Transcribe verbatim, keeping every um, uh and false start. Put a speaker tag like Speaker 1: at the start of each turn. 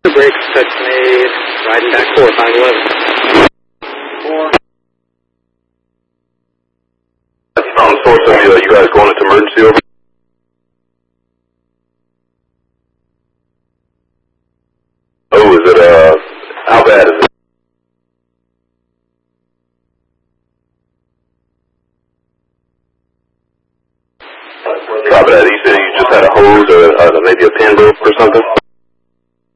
Speaker 1: The brakes touch made, riding back four, five eleven. Four.
Speaker 2: On source of you, you guys going into emergency over? Oh, is it, uh, how bad is it? Copy that. You said you just had a hose or uh, maybe a pin rope or something?